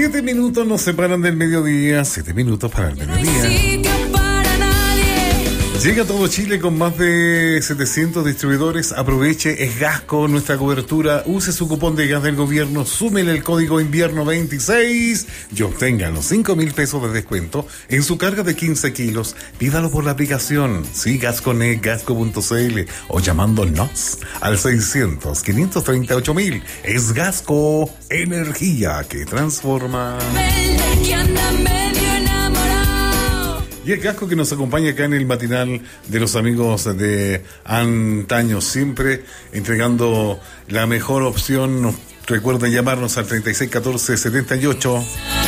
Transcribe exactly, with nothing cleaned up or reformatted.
Siete minutos nos separan del mediodía. Siete minutos para el mediodía. Llega a todo Chile con más de setecientos distribuidores. Aproveche, es Gasco nuestra cobertura. Use su cupón de gas del gobierno, súmele el código invierno veintiséis y obtenga los cinco mil pesos de descuento en su carga de quince kilos. Pídalo por la aplicación, sí, Gasconet, gasco punto c l o llamándonos al seiscientos, quinientos treinta y ocho mil. Es Gasco, energía que transforma. Y el Gasco que nos acompaña acá en el matinal de los amigos de antaño, siempre entregando la mejor opción. Recuerden llamarnos al treinta y seis catorce setenta y ocho.